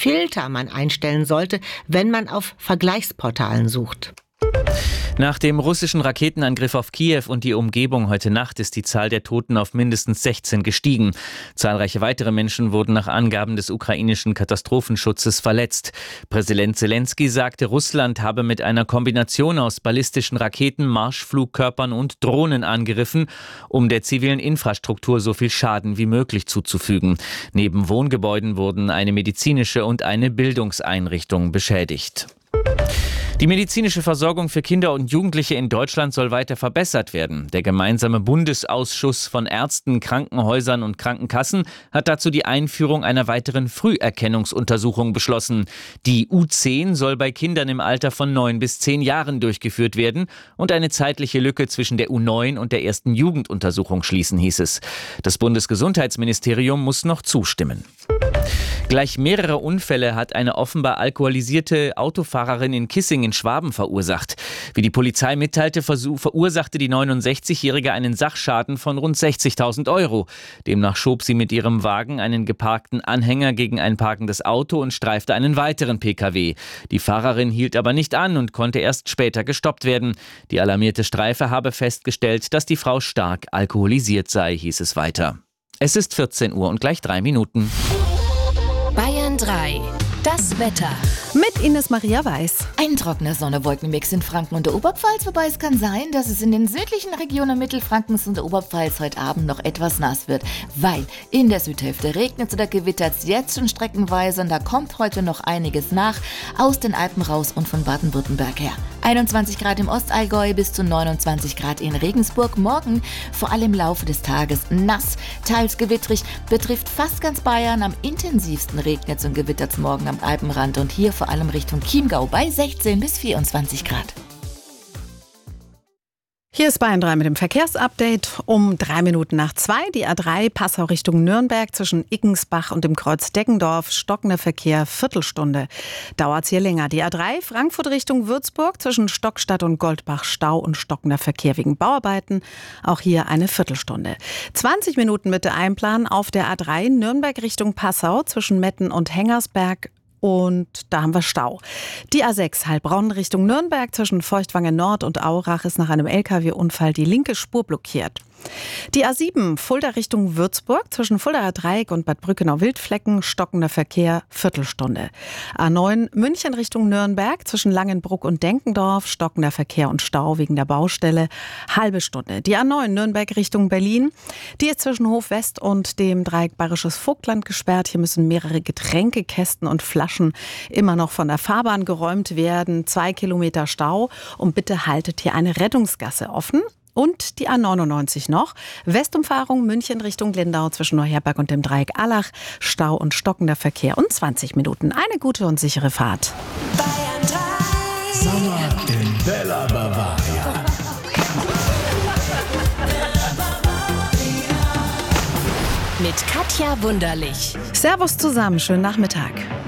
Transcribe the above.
Filter man einstellen sollte, wenn man auf Vergleichsportalen sucht. Nach dem russischen Raketenangriff auf Kiew und die Umgebung heute Nacht ist die Zahl der Toten auf mindestens 16 gestiegen. Zahlreiche weitere Menschen wurden nach Angaben des ukrainischen Katastrophenschutzes verletzt. Präsident Selenskyj sagte, Russland habe mit einer Kombination aus ballistischen Raketen, Marschflugkörpern und Drohnen angegriffen, um der zivilen Infrastruktur so viel Schaden wie möglich zuzufügen. Neben Wohngebäuden wurden eine medizinische und eine Bildungseinrichtung beschädigt. Die medizinische Versorgung für Kinder und Jugendliche in Deutschland soll weiter verbessert werden. Der gemeinsame Bundesausschuss von Ärzten, Krankenhäusern und Krankenkassen hat dazu die Einführung einer weiteren Früherkennungsuntersuchung beschlossen. Die U10 soll bei Kindern im Alter von 9 bis 10 Jahren durchgeführt werden und eine zeitliche Lücke zwischen der U9 und der ersten Jugenduntersuchung schließen, hieß es. Das Bundesgesundheitsministerium muss noch zustimmen. Gleich mehrere Unfälle hat eine offenbar alkoholisierte Autofahrerin in Kissing in Schwaben verursacht. Wie die Polizei mitteilte, verursachte die 69-Jährige einen Sachschaden von rund 60.000 Euro. Demnach schob sie mit ihrem Wagen einen geparkten Anhänger gegen ein parkendes Auto und streifte einen weiteren Pkw. Die Fahrerin hielt aber nicht an und konnte erst später gestoppt werden. Die alarmierte Streife habe festgestellt, dass die Frau stark alkoholisiert sei, hieß es weiter. Es ist 14 Uhr und gleich 3 Minuten. Bayern 3. Das Wetter. Mit Ines Maria Weiß. Ein trockener Sonne-Wolkenmix in Franken und der Oberpfalz, wobei es kann sein, dass es in den südlichen Regionen Mittelfrankens und der Oberpfalz heute Abend noch etwas nass wird, weil in der Südhälfte regnet es oder gewittert es jetzt schon streckenweise und da kommt heute noch einiges nach, aus den Alpen raus und von Baden-Württemberg her. 21 Grad im Ostallgäu bis zu 29 Grad in Regensburg. Morgen vor allem im Laufe des Tages nass, teils gewittrig, betrifft fast ganz Bayern. Am intensivsten regnet es und gewittert es morgen am Alpenrand und hier vor allem Richtung Chiemgau bei 16 bis 24 Grad. Hier ist Bayern 3 mit dem Verkehrsupdate um 3 Minuten nach 2. Die A3 Passau Richtung Nürnberg zwischen Iggensbach und dem Kreuz Deggendorf. Stockender Verkehr, Viertelstunde. Dauert es hier länger. Die A3 Frankfurt Richtung Würzburg zwischen Stockstadt und Goldbach. Stau und stockender Verkehr wegen Bauarbeiten. Auch hier eine Viertelstunde. 20 Minuten bitte einplanen auf der A3 Nürnberg Richtung Passau zwischen Metten und Hengersberg. Und da haben wir Stau. Die A6 Heilbronn Richtung Nürnberg zwischen Feuchtwangen Nord und Aurach ist nach einem LKW-Unfall die linke Spur blockiert. Die A7 Fulda Richtung Würzburg zwischen Fuldaer Dreieck und Bad Brückenau-Wildflecken stockender Verkehr, Viertelstunde. A9 München Richtung Nürnberg zwischen Langenbruck und Denkendorf stockender Verkehr und Stau wegen der Baustelle, halbe Stunde. Die A9 Nürnberg Richtung Berlin, die ist zwischen Hof West und dem Dreieck Bayerisches Vogtland gesperrt. Hier müssen mehrere Getränkekästen und Flaschen immer noch von der Fahrbahn geräumt werden. 2 Kilometer Stau und bitte haltet hier eine Rettungsgasse offen. Und die A99 noch. Westumfahrung München Richtung Lindau zwischen Neuherberg und dem Dreieck Allach. Stau und stockender Verkehr und 20 Minuten. Eine gute und sichere Fahrt. Bayern 3. Sommer in Bella Bavaria. Mit Katja Wunderlich. Servus zusammen, schönen Nachmittag.